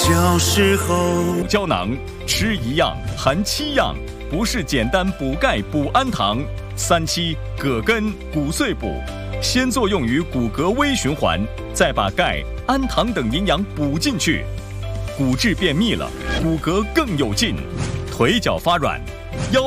小时候， 胶囊吃一样含7样，不是简单补钙补氨糖。3期葛根骨碎补，先作用于骨骼微循环，再把钙、氨糖等营养补进去，骨质变密了，骨骼更有劲，腿脚发软。